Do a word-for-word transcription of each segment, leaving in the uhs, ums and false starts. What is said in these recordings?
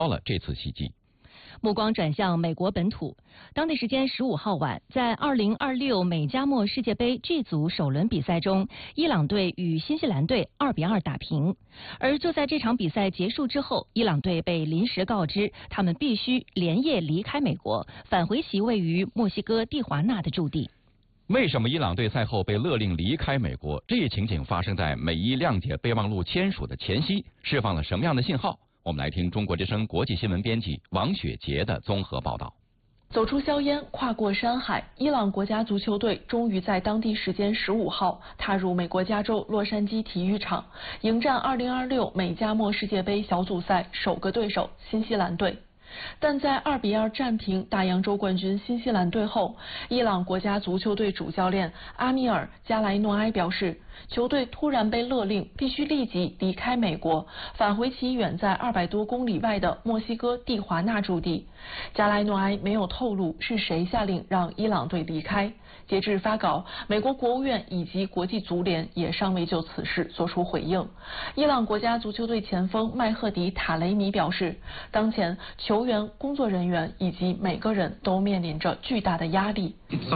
了这次袭击。 目光转向美国本土，当地时间十五号晚，在二零二六美加墨世界杯 G 组首轮比赛中，伊朗队与新西兰队二比二打平。而就在这场比赛结束之后，伊朗队被临时告知，他们必须连夜离开美国，返回其位于墨西哥蒂华纳的驻地。 为什么伊朗队赛后被勒令离开美国？这一情景发生在美伊谅解备忘录签署的前夕，释放了什么样的信号？我们来听中国之声国际新闻编辑王雪杰的综合报道。 走出硝烟，跨过山海，伊朗国家足球队终于在当地时间十五号踏入美国加州洛杉矶体育场，迎战二零二六美加墨世界杯小组赛首个对手新西兰队。但在二比二战平大洋洲冠军新西兰队后，伊朗国家足球队主教练阿米尔·加莱诺埃表示，球队突然被勒令必须立即离开美国，返回其远在二百多公里外的墨西哥蒂华纳驻地。加莱诺埃没有透露是谁下令让伊朗队离开。截至发稿，美国国务院以及国际足联也尚未就此事作出回应。伊朗国家足球队前锋麦赫迪·塔雷尼表示，当前球员、工作人员以及每个人都面临着巨大的压力。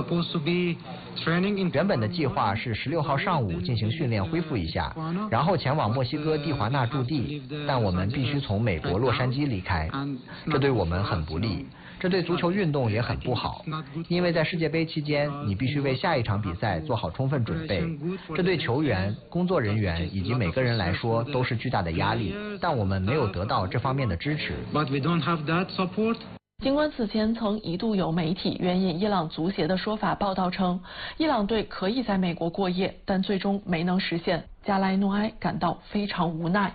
原本的计划是十六号上午进行训练恢复一下，然后前往墨西哥蒂华纳驻地，但我们必须从美国洛杉矶离开，这对我们很不利。这对足球运动也很不好，因为在世界杯期间，你必须为下一场比赛做好充分准备。这对球员、工作人员以及每个人来说都是巨大的压力，但我们没有得到这方面的支持。 尽管此前曾一度有媒体援引伊朗足协的说法报道称，伊朗队可以在美国过夜，但最终没能实现。加莱诺埃感到非常无奈。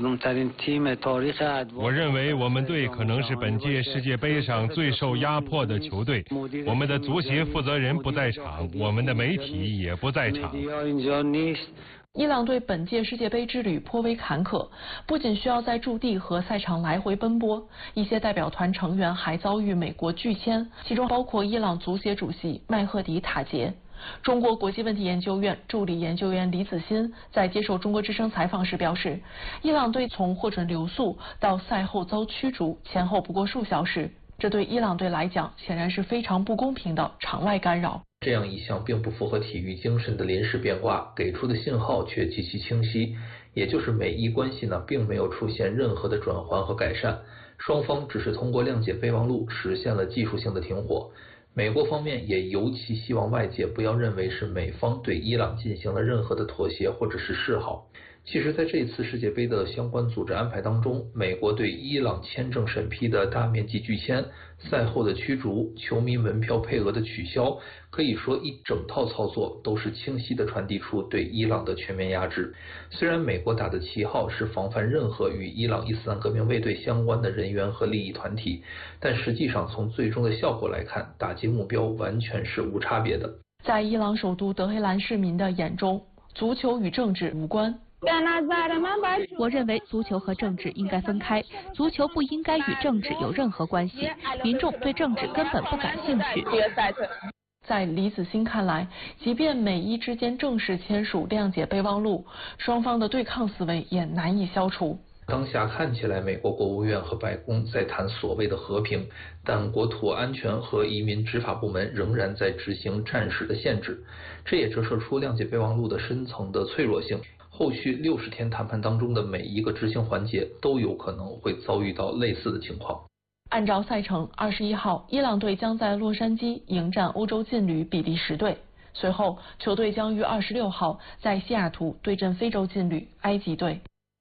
我认为我们队可能是本届世界杯上最受压迫的球队。我们的足协负责人不在场，我们的媒体也不在场。 伊朗队本届世界杯之旅颇为坎坷，不仅需要在驻地和赛场来回奔波，一些代表团成员还遭遇美国拒签，其中包括伊朗足协主席麦赫迪·塔杰。中国国际问题研究院助理研究员李子欣在接受中国之声采访时表示，伊朗队从获准留宿到赛后遭驱逐前后不过数小时，这对伊朗队来讲显然是非常不公平的场外干扰。 这样一项并不符合体育精神的临时变卦，给出的信号却极其清晰，也就是美伊关系呢并没有出现任何的转圜和改善，双方只是通过谅解备忘录实现了技术性的停火。美国方面也尤其希望外界不要认为是美方对伊朗进行了任何的妥协或者是示好。其实在这次世界杯的相关组织安排当中，美国对伊朗签证审批的大面积拒签、赛后的驱逐、球迷门票配额的取消，可以说一整套操作都是清晰地传递出对伊朗的全面压制。虽然美国打的旗号是防范任何与伊朗伊斯兰革命卫队相关的人员和利益团体，但实际上从最终的效果来看，打击目标完全是无差别的。 在伊朗首都德黑兰市民的眼中，足球与政治无关。 我认为足球和政治应该分开，足球不应该与政治有任何关系，民众对政治根本不感兴趣。 在李子欣看来，即便美伊之间正式签署谅解备忘录，双方的对抗思维也难以消除。 当下看起来美国国务院和白宫在谈所谓的和平，但国土安全和移民执法部门仍然在执行战时的限制，这也折射出谅解备忘录的深层的脆弱性。后续六十天谈判当中的每一个执行环节都有可能会遭遇到类似的情况。 按照赛程，二十一号伊朗队将在洛杉矶迎战欧洲劲旅比利时队，随后球队将于二十六号在西雅图对阵非洲劲旅埃及队。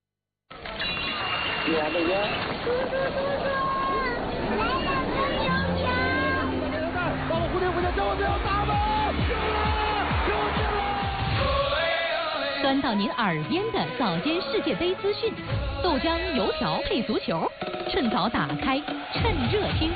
钻到您耳边的早间世界杯资讯，豆浆油条配足球，趁早打开，趁热听。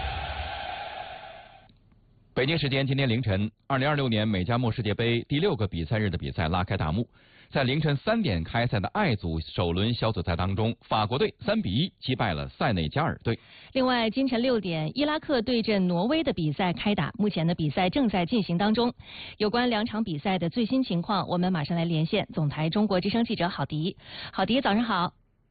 北京时间今天凌晨，二零二六年美加墨世界杯第六个比赛日的比赛拉开大幕。在凌晨三点开赛的爱组首轮小组赛当中，法国队三比一击败了塞内加尔队。 另外，今晨六点，伊拉克对阵挪威的比赛开打，目前的比赛正在进行当中。有关两场比赛的最新情况，我们马上来连线总台中国之声记者郝迪。郝迪，早上好。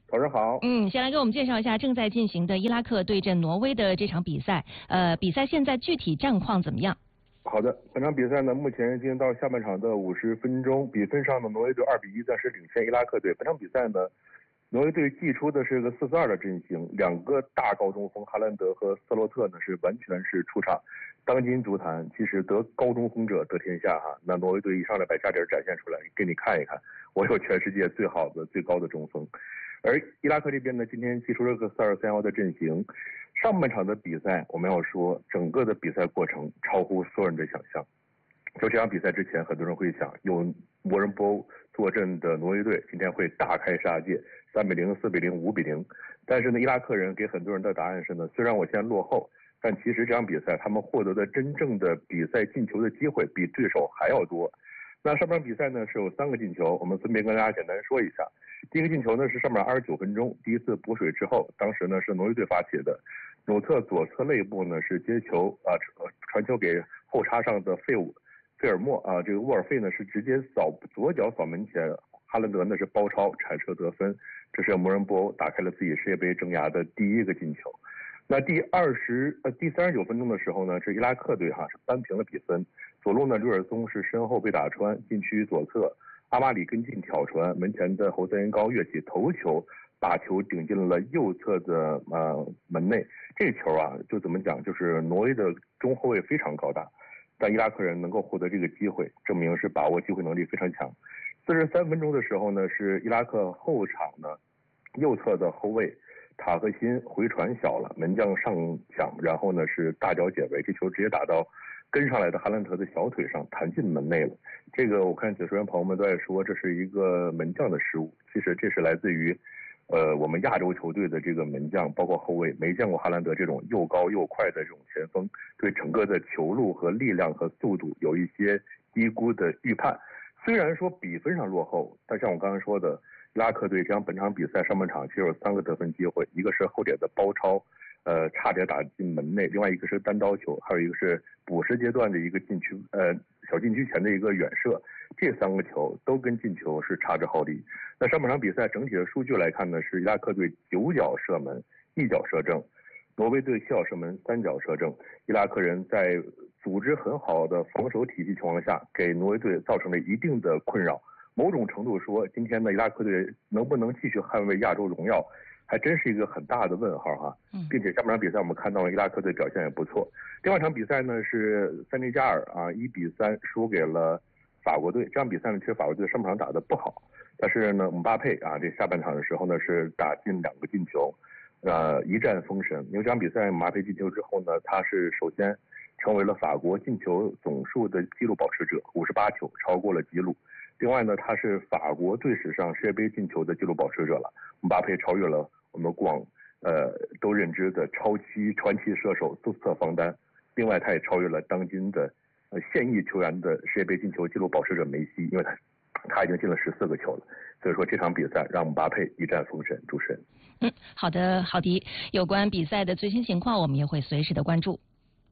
早上好。 嗯，先来给我们介绍一下正在进行的伊拉克对阵挪威的这场比赛。呃，比赛现在具体战况怎么样？ 好的，本场比赛呢，目前进行到下半场的五十分钟，比分上呢，挪威队二比一暂时领先伊拉克队。本场比赛呢，挪威队祭出的是个四四二的阵型，两个大高中锋哈兰德和斯洛特呢是完全是出场。当今足坛其实得高中锋者得天下哈，那挪威队一上来把家底儿展现出来，给你看一看，我有全世界最好的最高的中锋。而伊拉克这边呢，今天祭出了个四二三幺的阵型。上半场的比赛，我们要说整个的比赛过程超乎所有人的想象。就这场比赛之前，很多人会想，有摩仁波坐镇的挪威队今天会大开杀戒，三比零、四比零、五比零。但是呢，伊拉克人给很多人的答案是呢，虽然我现在落后，但其实这场比赛他们获得的真正的比赛进球的机会比对手还要多。那上半场比赛呢是有三个进球，我们分别跟大家简单说一下。第一个进球呢是上半场二十九分钟，第一次补水之后，当时呢是挪威队发起的，努特左侧肋部呢是接球啊、呃、传球给后插上的费伍费尔莫啊，这个沃尔费呢是直接扫左脚扫门前，哈兰德呢是包抄铲射得分，这是摩仁波欧打开了自己世界杯生涯的第一个进球。那第二十呃第三十九分钟的时候呢，是伊拉克队哈是扳平了比分，左路呢吕尔松是身后被打穿，禁区左侧阿马里跟进挑传，门前的侯赛因高跃起头球，把球顶进了右侧的呃门内。这球啊，就怎么讲，就是挪威的中后卫非常高大，但伊拉克人能够获得这个机会，证明是把握机会能力非常强。四十三分钟的时候呢，是伊拉克后场呢右侧的后卫塔赫辛回传小了，门将上抢，然后呢是大脚解围，这球直接打到跟上来的哈兰德的小腿上，弹进门内了。这个我看解说员朋友们都在说这是一个门将的失误，其实这是来自于呃我们亚洲球队的这个门将包括后卫没见过哈兰德这种又高又快的这种前锋，对整个的球路和力量和速度有一些低估的预判。虽然说比分上落后，但像我刚才说的，伊拉克队这样本场比赛上半场其实有三个得分机会，一个是后点的包抄，呃，差点打进门内，另外一个是单刀球，还有一个是补时阶段的一个禁区，呃，小禁区前的一个远射，这三个球都跟进球是差之毫厘。那上半场比赛整体的数据来看呢，是伊拉克队九脚射门，一脚射正，挪威队七脚射门，三脚射正。伊拉克人在组织很好的防守体系情况下，给挪威队造成了一定的困扰。某种程度说，今天的伊拉克队能不能继续捍卫亚洲荣耀，还真是一个很大的问号哈。并且下半场比赛我们看到了伊拉克队表现也不错。另外一场比赛呢是塞内加尔啊一比三输给了法国队。这场比赛呢其实法国队上半场打得不好，但是呢姆巴佩啊这下半场的时候呢是打进两个进球，呃一战封神。因为这场比赛姆巴佩进球之后呢，他是首先成为了法国进球总数的纪录保持者，五十八球，超过了纪录。另外呢，他是法国队史上世界杯进球的纪录保持者了。姆巴佩超越了我们过往呃都认知的超级传奇射手苏斯特方丹。另外，他也超越了当今的呃现役球员的世界杯进球纪录保持者梅西，因为他他已经进了十四个球了。所以说这场比赛让姆巴佩一战封神。主持人， 嗯，好的，郝迪，有关比赛的最新情况，我们也会随时的关注。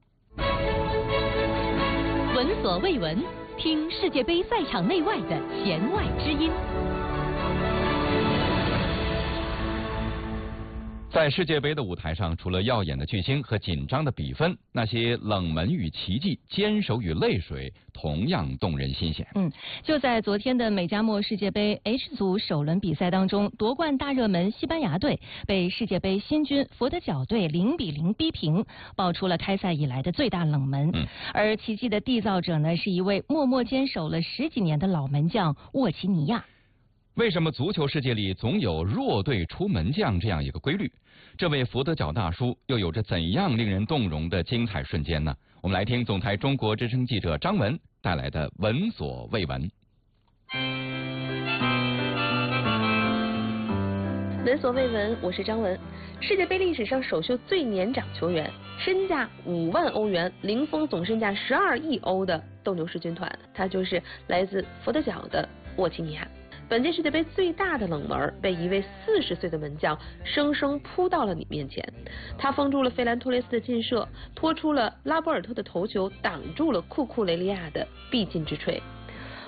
闻所未闻。听世界杯赛场内外的弦外之音。 在世界杯的舞台上，除了耀眼的巨星和紧张的比分，那些冷门与奇迹、坚守与泪水同样动人心弦。 嗯，就在昨天的美加墨世界杯 H 组首轮比赛当中，夺冠大热门西班牙队被世界杯新军佛得角队零比零逼平，爆出了开赛以来的最大冷门。 嗯， 而奇迹的缔造者呢，是一位默默坚守了十几年的老门将沃齐尼亚。 为什么足球世界里总有弱队出门将这样一个规律？这位佛得角大叔又有着怎样令人动容的精彩瞬间呢？我们来听总台中国之声记者张文带来的闻所未闻。 闻所未闻，我是张文。世界杯历史上首秀最年长球员，身价五万欧元，零封总身价十二亿欧的斗牛士军团，他就是来自佛得角的沃齐尼亚。本届世界杯最大的冷门被一位四十岁的门将生生扑到了你面前，他封住了费兰托雷斯的劲射，拖出了拉波尔特的头球，挡住了库库雷利亚的必进之锤。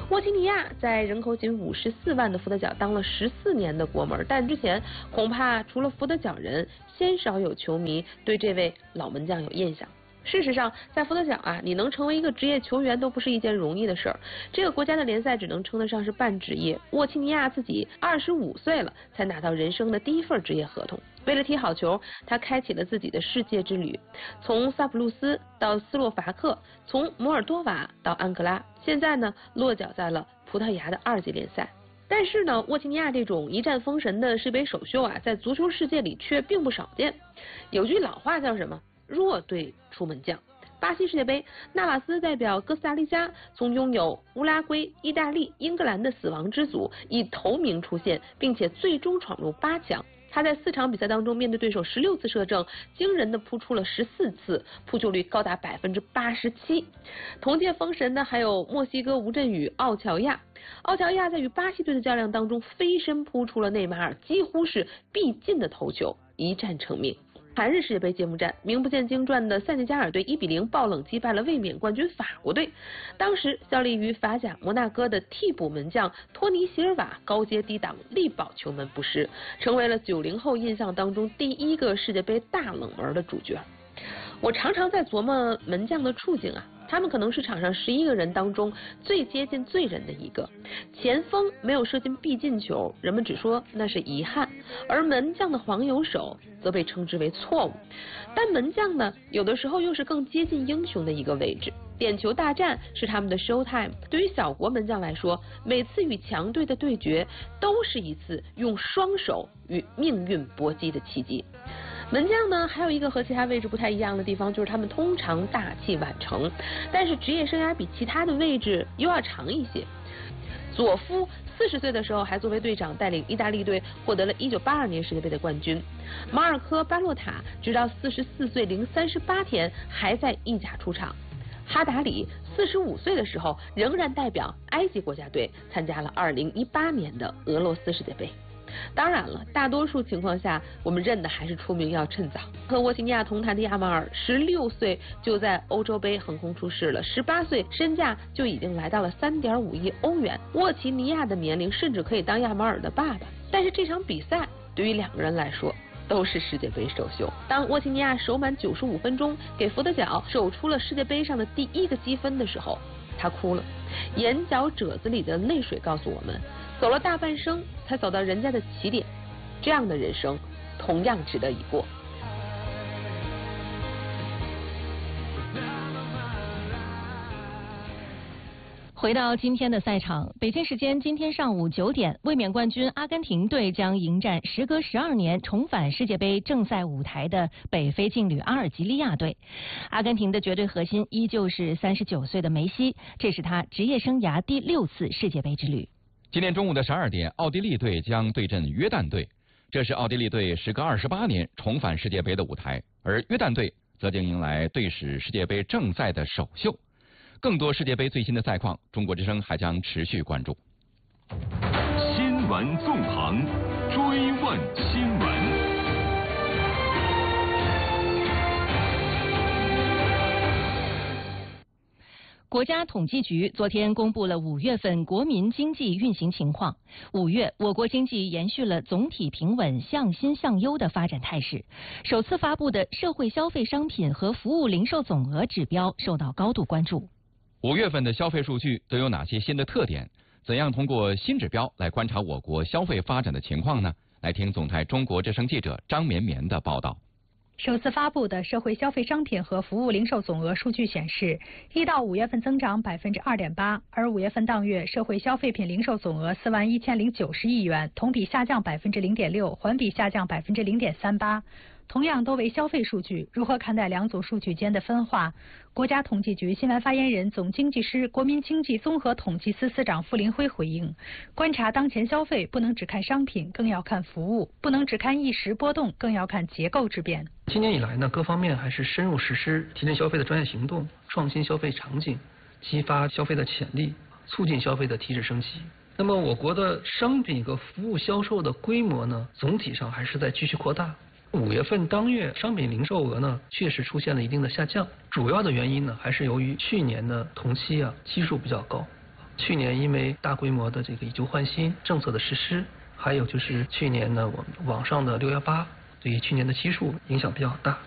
沃齐尼亚在人口仅五十四万的福德角当了十四年的国门，但之前恐怕除了福德角人，鲜少有球迷对这位老门将有印象。事实上，在福德角啊，你能成为一个职业球员都不是一件容易的事儿。这个国家的联赛只能称得上是半职业。沃齐尼亚自己二十五岁了，才拿到人生的第一份职业合同。为了踢好球，他开启了自己的世界之旅，从萨普鲁斯到斯洛伐克，从摩尔多瓦到安哥拉，现在呢，落脚在了葡萄牙的二级联赛。但是呢，沃齐尼亚这种一战封神的世界杯首秀啊，在足球世界里却并不少见。有句老话叫什么？弱队出门将。巴西世界杯，纳瓦斯代表哥斯达黎加从拥有乌拉圭、意大利、英格兰的死亡之组以头名出现，并且最终闯入八强。他在四场比赛当中，面对对手十六次射正，惊人的扑出了十四次，扑救率高达百分之八十七。同届封神的还有墨西哥吴镇宇、奥乔亚。奥乔亚在与巴西队的较量当中，飞身扑出了内马尔几乎是必进的头球，一战成名。韩日世界杯揭幕战，名不见经传的塞内加尔队一比零爆冷击败了卫冕冠军法国队。当时效力于法甲摩纳哥的替补门将托尼席尔瓦高阶低挡，力保球门不失，成为了九零后印象当中第一个世界杯大冷门的主角。我常常在琢磨门将的处境啊，他们可能是场上十一个人当中最接近罪人的一个。前锋没有射进必进球，人们只说那是遗憾，而门将的黄油手则被称之为错误。但门将呢，有的时候又是更接近英雄的一个位置。点球大战是他们的 show time， 对于小国门将来说，每次与强队的对决都是一次用双手与命运搏击的契机。门将呢，还有一个和其他位置不太一样的地方，就是他们通常大器晚成，但是职业生涯比其他的位置又要长一些。佐夫四十岁的时候还作为队长带领意大利队获得了一九八二年世界杯的冠军。马尔科·巴洛塔直到四十四岁零三十八天还在意甲出场。哈达里四十五岁的时候仍然代表埃及国家队参加了二零一八年的俄罗斯世界杯。当然了，大多数情况下，我们认的还是出名要趁早。和沃齐尼亚同台的亚马尔，十六岁就在欧洲杯横空出世了，十八岁身价就已经来到了三点五亿欧元。沃齐尼亚的年龄甚至可以当亚马尔的爸爸。但是这场比赛对于两个人来说都是世界杯首秀。当沃齐尼亚守满九十五分钟，给福德角守出了世界杯上的第一个积分的时候，他哭了，眼角褶子里的泪水告诉我们，走了大半生才走到人家的起点，这样的人生同样值得一过。 回到今天的赛场，北京时间今天上午九点，卫冕冠军阿根廷队将迎战时隔十二年重返世界杯正赛舞台的北非劲旅阿尔及利亚队。阿根廷的绝对核心依旧是三十九岁的梅西，这是他职业生涯第六次世界杯之旅。 今天中午的十二点，奥地利队将对阵约旦队，这是奥地利队时隔二十八年重返世界杯的舞台，而约旦队则将迎来队史世界杯正赛的首秀。更多世界杯最新的赛况，中国之声还将持续关注。 新闻纵横，追问新闻。 国家统计局昨天公布了五月份国民经济运行情况。五月，我国经济延续了总体平稳、向新向优的发展态势。首次发布的社会消费商品和服务零售总额指标受到高度关注。 五月份的消费数据都有哪些新的特点？怎样通过新指标来观察我国消费发展的情况呢？来听总台中国之声记者张绵绵的报道。 首次发布的社会消费商品和服务零售总额数据显示，一到五月份增长百分之二点八，而五月份当月社会消费品零售总额四万一千零九十亿元，同比下降百分之零点六，环比下降百分之零点三八。同样都为消费数据，如何看待两组数据间的分化？国家统计局新闻发言人、总经济师、国民经济综合统计司司长傅林辉回应：观察当前消费，不能只看商品，更要看服务；不能只看一时波动，更要看结构之变。 今年以来呢，各方面还是深入实施提振消费的专业行动，创新消费场景，激发消费的潜力，促进消费的提质升级。那么，我国的商品和服务销售的规模呢，总体上还是在继续扩大。五月份当月商品零售额呢，确实出现了一定的下降，主要的原因呢，还是由于去年的同期啊基数比较高， 去年因为大规模的这个以旧换新政策的实施，还有就是去年呢，我们网上的六幺八对于去年的基数影响比较大。